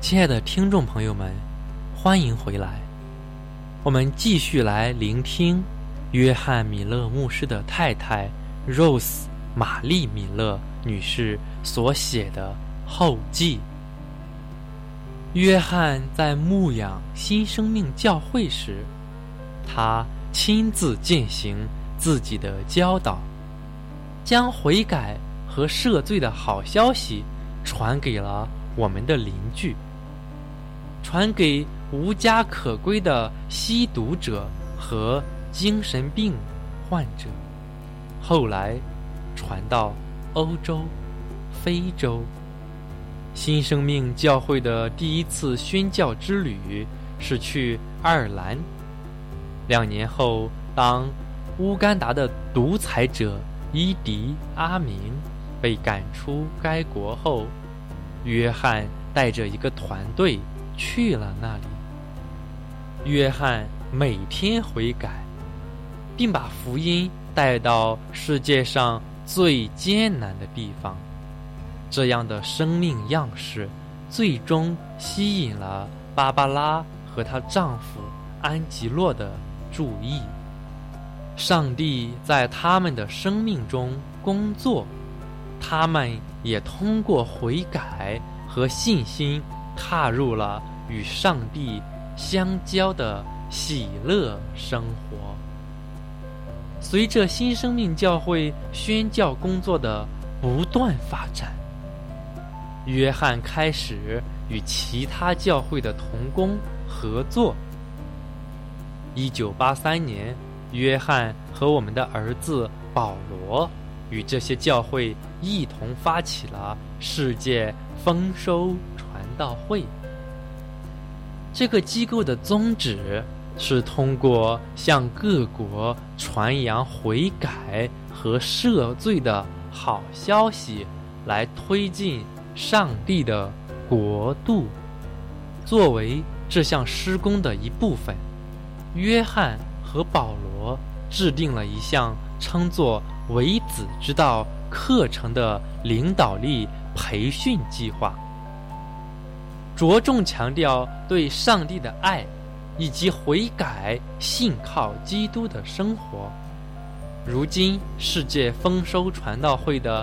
亲爱的听众朋友们，欢迎回来。我们继续来聆听约翰·米勒牧师的太太 Rose 玛丽·米勒女士所写的后记。约翰在牧养新生命教会时，他亲自践行自己的教导，将悔改和赦罪的好消息传给了我们的邻居，传给无家可归的吸毒者和精神病患者，后来传到欧洲、非洲。新生命教会的第一次宣教之旅是去爱尔兰。2年后，当乌干达的独裁者伊迪阿明被赶出该国后，约翰带着一个团队去了那里。约翰每天悔改，并把福音带到世界上最艰难的地方。这样的生命样式最终吸引了芭芭拉和她丈夫安吉洛的注意。上帝在他们的生命中工作，他们也通过悔改和信心踏入了与上帝相交的喜乐生活。随着新生命教会宣教工作的不断发展，约翰开始与其他教会的同工合作。1983年，约翰和我们的儿子保罗与这些教会一同发起了世界丰收传道会。这个机构的宗旨是通过向各国传扬悔改和赦罪的好消息，来推进上帝的国度。作为这项施工的一部分，约翰和保罗制定了一项称作为子之道课程的领导力培训计划，着重强调对上帝的爱以及悔改信靠基督的生活。如今世界丰收传道会的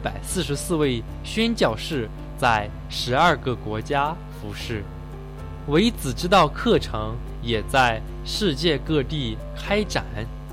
144位宣教士在12个国家服侍，为子之道课程也在世界各地开展。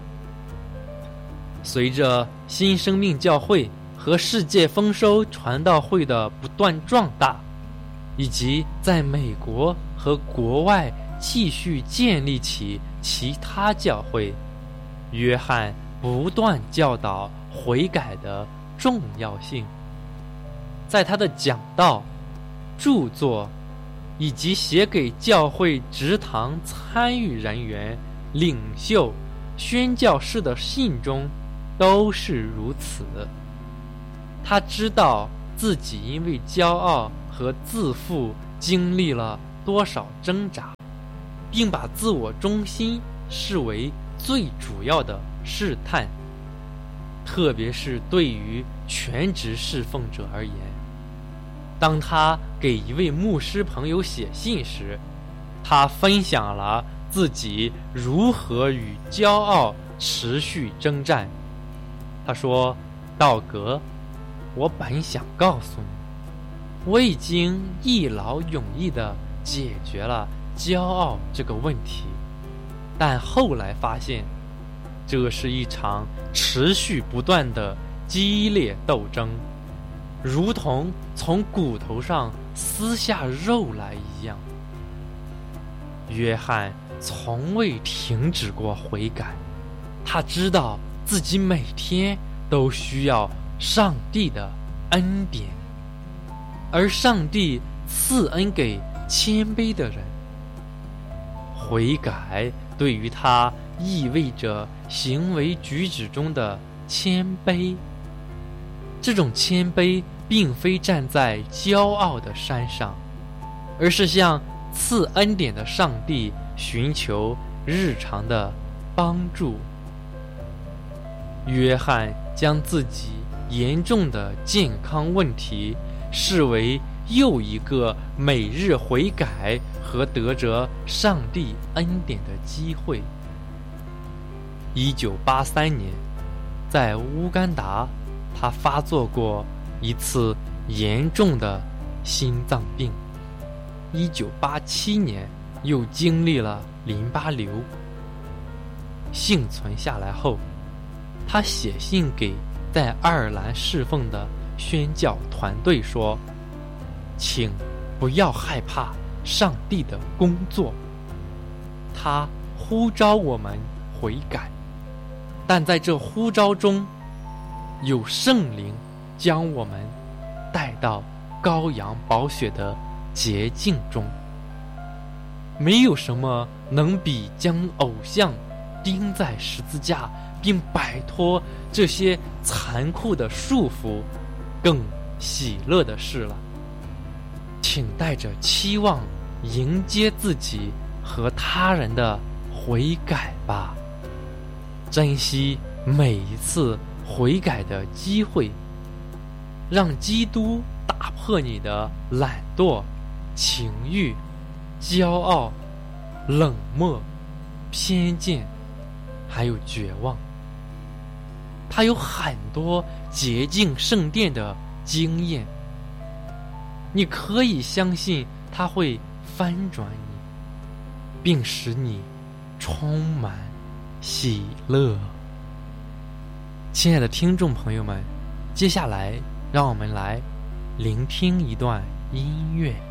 随着新生命教会和世界丰收传道会的不断壮大，以及在美国和国外继续建立起其他教会，约翰不断教导悔改的重要性。在他的讲道、著作以及写给教会职堂参与人员、领袖、宣教士的信中都是如此。他知道自己因为骄傲和自负经历了多少挣扎，并把自我中心视为最主要的试探，特别是对于全职侍奉者而言。当他给一位牧师朋友写信时，他分享了自己如何与骄傲持续征战。他说：道格，我本想告诉你，我已经一劳永逸地解决了骄傲这个问题，但后来发现这是一场持续不断的激烈斗争，如同从骨头上撕下肉来一样。约翰从未停止过悔改，他知道自己每天都需要上帝的恩典，而上帝赐恩给谦卑的人。悔改对于他意味着行为举止中的谦卑。这种谦卑并非站在骄傲的山上，而是向赐恩典的上帝寻求日常的帮助。约翰将自己严重的健康问题视为又一个每日悔改和得着上帝恩典的机会。1983年，在乌干达，他发作过一次严重的心脏病。1987年，又经历了淋巴瘤。幸存下来后，他写信给在爱尔兰侍奉的宣教团队说，请不要害怕上帝的工作，他呼召我们悔改，但在这呼召中，有圣灵将我们带到羔羊宝血的洁净中。没有什么能比将偶像钉在十字架并摆脱这些残酷的束缚更喜乐的事了。请带着期望迎接自己和他人的悔改吧，珍惜每一次悔改的机会，让基督打破你的懒惰、情欲、骄傲、冷漠、偏见还有绝望。他有很多洁净圣殿的经验，你可以相信他会翻转你，并使你充满喜乐。亲爱的听众朋友们，接下来让我们来聆听一段音乐。